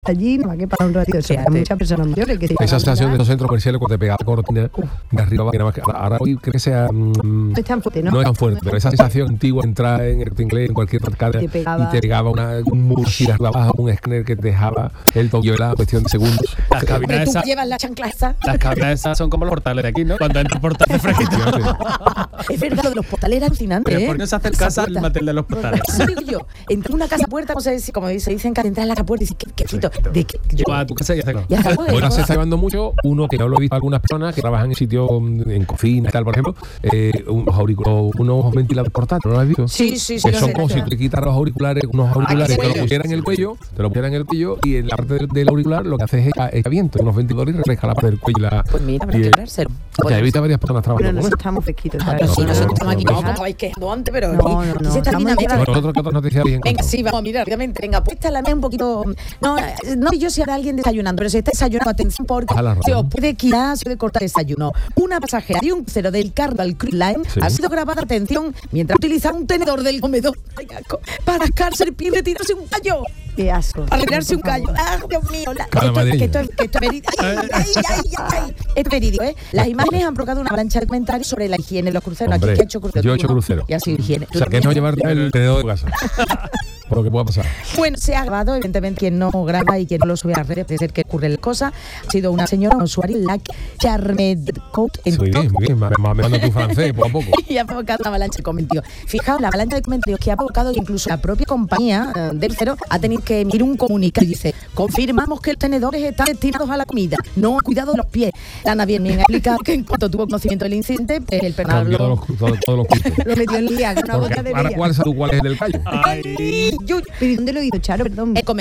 allí, no va que para un ratito. O sea, hay muchas personas mayores que... Esa sensación de los centros comerciales cuando te pegaba cortina de arriba abajo, nada más que ahora hoy creo que sea... no es tan fuerte, ¿no? No es tan fuerte, pero esa sensación antigua de entrar en el inglés, en cualquier cadena, y te pegaba un muro así de arriba abajo, un escáner que te dejaba el Tokio, era cuestión de segundos. Las cabinas Tú esas, llevas la chancla esa. las cabinas esas son como los portales de aquí, ¿no? Cuando entra el portal de fresquito. Es verdad, lo de los portales era alucinante, Pero ¿por qué no se hace casa al matel de los portales? Eso digo yo. Entré en una casa puerta, como se dicen que entras en la puerta y dices, ¿qué quito? ¿De qué? Yo a tu casa y ya está. Y acabo de... Ahora se está llevando mucho uno que yo lo he visto a algunas personas que trabajan en sitios en cocina y tal, por ejemplo, unos ventiladores portátiles, ¿no lo has visto? Sí. Que son como si tú te quitas los auriculares, unos auriculares te lo pusieran en el cuello, y en la parte del auricular lo que haces es viento, unos ventiladores y refresca la parte del cuello. Pues mira, habrá que dárselo. Ya he visto a varias personas Bueno, trabajando. nosotros estamos fresquitos. Sí, nosotros estamos aquí, No, como estabais quejando antes, pero No. se está Estamos dinámica. ya- Nosotros que otras noticias bien Venga, contadas. sí, vamos a mirar rápidamente. Venga, pues Esta la mía un poquito... No yo si habrá alguien desayunando, pero si está desayunando, atención, porque Baja la se os radio. puede quitar, se puede cortar el desayuno. Una pasajera de un crucero del Carnival Cruise Line Sí. ha sido grabada, atención, mientras utilizaba un tenedor del comedor ay, asco, para rascarse el pie y retirarse un callo. Qué asco. para retirarse un callo. ¡Ah, Dios mío! Esto es verídico. Esto es verídico, ¿eh? Las imágenes han provocado una avalancha de comentarios sobre la higiene en los cruceros. Hombre, Aquí que he hecho crucero. yo he hecho ¿no? crucero. Y ha sido higiene. O sea, que no llevarte el tenedor de casa. Por lo que pueda pasar. Bueno, se ha grabado, evidentemente, quien no graba y quien no lo sube a las redes, puede ser que ocurre la cosa. Ha sido una señora, un usuario, la Charmedcote, en Muy bien, muy bien. Me mando tu francés poco a poco. y ha provocado una avalancha de comentarios. Fijaos, la avalancha de comentarios que ha provocado, incluso la propia compañía del cero ha tenido que emitir un comunicado y dice: confirmamos que los tenedores están destinados a la comida, no a cuidado de los pies. La naviera me ha explicado que en cuanto tuvo conocimiento del incidente, pues el personal Cambió todos los cruces. lo metió en lía, con una Porque boca de ahora, lía. ¿cuál es el del callo? Ay. ¿Y dónde lo he ido, Charo? Perdón.